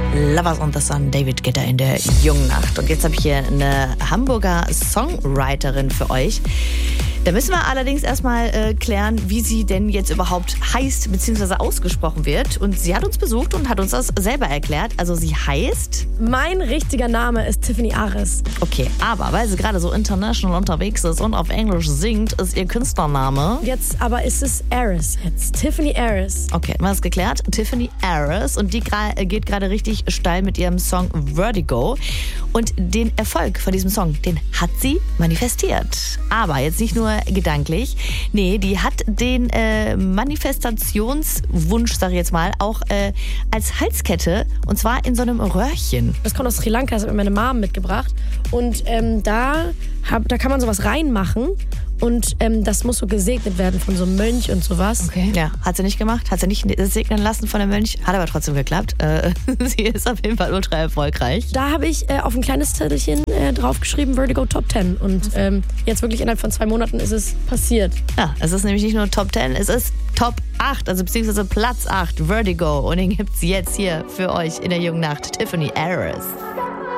Lovers on the Sun, David Guetta in der jungen Nacht. Und jetzt habe ich hier eine Hamburger Songwriterin für euch. Da müssen wir allerdings erstmal klären, wie sie denn jetzt überhaupt heißt bzw. ausgesprochen wird. Und sie hat uns besucht und hat uns das selber erklärt. Also sie heißt... Mein richtiger Name ist Tiffany Aris. Okay, aber weil sie gerade so international unterwegs ist und auf Englisch singt, ist ihr Künstlername... Jetzt aber ist es Aris. Jetzt Tiffany Aris. Okay, mal ist geklärt. Tiffany Aris. Und die geht gerade richtig steil mit ihrem Song Vertigo. Und den Erfolg von diesem Song, den hat sie manifestiert. Aber jetzt nicht nur gedanklich. Nee, die hat den Manifestationswunsch, sag ich jetzt mal, auch als Halskette, und zwar in so einem Röhrchen. Das kommt aus Sri Lanka, das hat mir meine Mom mitgebracht. Und da kann man sowas reinmachen. Und das muss so gesegnet werden von so einem Mönch und sowas. Okay. Ja, hat sie nicht gemacht. Hat sie nicht segnen lassen von dem Mönch. Hat aber trotzdem geklappt. Sie ist auf jeden Fall ultra erfolgreich. Da habe ich auf ein kleines Zettelchen draufgeschrieben, Vertigo Top 10. Und jetzt wirklich innerhalb von 2 Monaten ist es passiert. Ja, es ist nämlich nicht nur Top 10, es ist Top 8, also beziehungsweise Platz 8, Vertigo. Und den gibt's jetzt hier für euch in der jungen Nacht. Tiffany Aris.